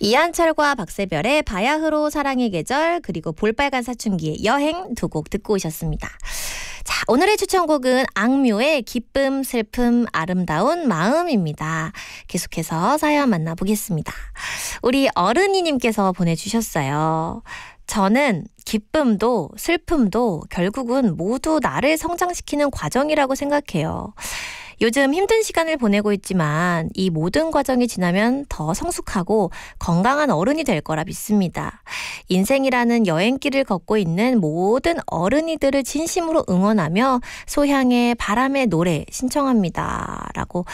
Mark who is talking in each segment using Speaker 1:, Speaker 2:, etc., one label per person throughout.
Speaker 1: 이한철과 박세별의 바야흐로 사랑의 계절 그리고 볼빨간 사춘기의 여행 두 곡 듣고 오셨습니다. 자, 오늘의 추천곡은 악뮤의 기쁨, 슬픔, 아름다운 마음입니다. 계속해서 사연 만나보겠습니다. 우리 어른이님께서 보내주셨어요. 저는 기쁨도 슬픔도 결국은 모두 나를 성장시키는 과정이라고 생각해요. 요즘 힘든 시간을 보내고 있지만 이 모든 과정이 지나면 더 성숙하고 건강한 어른이 될 거라 믿습니다. 인생이라는 여행길을 걷고 있는 모든 어른이들을 진심으로 응원하며 소향의 바람의 노래 신청합니다. 라고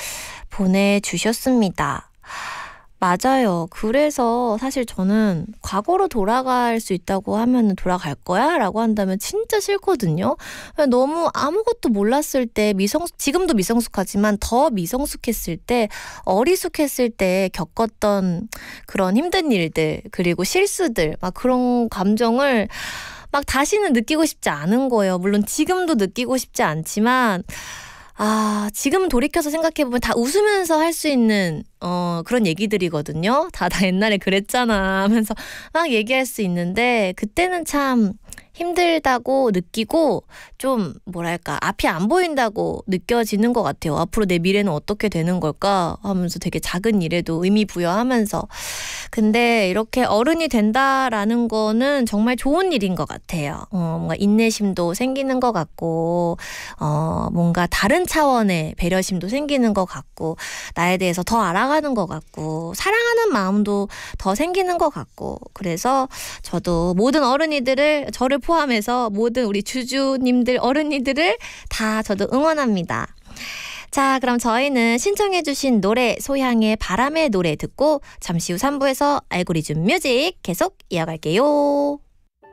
Speaker 1: 보내주셨습니다. 맞아요. 그래서 사실 저는 과거로 돌아갈 수 있다고 하면 돌아갈 거야? 라고 한다면 진짜 싫거든요. 너무 아무것도 몰랐을 때 지금도 미성숙하지만 더 미성숙했을 때 어리숙했을 때 겪었던 그런 힘든 일들 그리고 실수들 막 그런 감정을 막 다시는 느끼고 싶지 않은 거예요. 물론 지금도 느끼고 싶지 않지만 지금 돌이켜서 생각해보면 다 웃으면서 할 수 있는 그런 얘기들이거든요. 다 옛날에 그랬잖아 하면서 막 얘기할 수 있는데 그때는 참 힘들다고 느끼고 좀 뭐랄까 앞이 안 보인다고 느껴지는 것 같아요. 앞으로 내 미래는 어떻게 되는 걸까 하면서 되게 작은 일에도 의미 부여하면서 근데 이렇게 어른이 된다라는 거는 정말 좋은 일인 것 같아요. 뭔가 인내심도 생기는 것 같고 뭔가 다른 차원의 배려심도 생기는 것 같고 나에 대해서 더 알아가는 것 같고 사랑하는 마음도 더 생기는 것 같고 그래서 저도 모든 어른이들을 저를 포함해서 모든 우리 주주님들 어른이들을 다 저도 응원합니다. 자, 그럼 저희는 신청해주신 노래 소향의 바람의 노래 듣고 잠시 후 3부에서 알고리즘 뮤직 계속 이어갈게요.